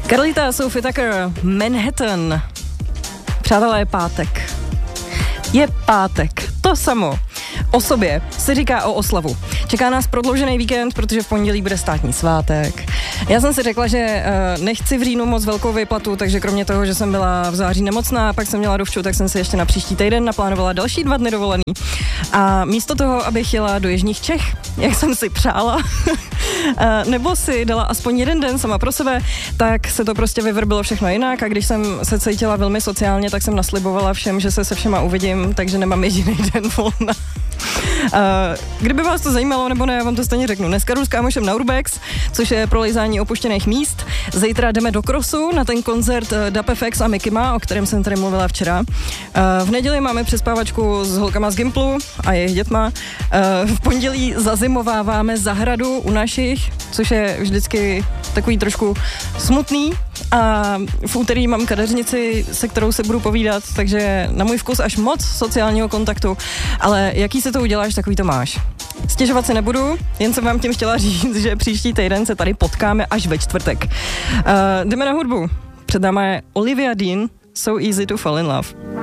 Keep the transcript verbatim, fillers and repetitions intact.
Carlita, Sophie Tucker, Manhattan. Přátelé, je pátek. Je pátek. To samo o sobě se říká o oslavu. Čeká nás prodloužený víkend, protože v pondělí bude státní svátek. Já jsem si řekla, že uh, nechci v říjnu moc velkou výplatu, takže kromě toho, že jsem byla v září nemocná, pak jsem měla dovču, tak jsem si ještě na příští týden naplánovala další dva dny dovolený. A místo toho, abych jela do jižních Čech, jak jsem si přála, uh, nebo si dala aspoň jeden den sama pro sebe, tak se to prostě vyvrbilo všechno jinak. A když jsem se cítila velmi sociálně, tak jsem naslibovala všem, že se se všema uvidím, takže nemám jediný den volna. Uh, kdyby vás to zajímalo, nebo ne, já vám to stejně řeknu. Dneska jdu s kámošem na Urbex, což je prolejzání opuštěných míst. Zítra jdeme do Crossu na ten koncert uh, Dub F X a Mikima, o kterém jsem tady mluvila včera. Uh, v neděli máme přespávačku s holkama z Gimplu a jejich dětma. Uh, v pondělí zazimováváme zahradu u našich, což je vždycky takový trošku smutný. A v úterý mám kadeřnici, se kterou se budu povídat, takže na můj vkus až moc sociálního kontaktu, ale jaký se to uděláš, takový to máš. Stěžovat se nebudu, jen jsem vám tím chtěla říct, že příští týden se tady potkáme až ve čtvrtek. Uh, jdeme na hudbu. Před náma je Olivia Dean, So Easy to Fall in Love.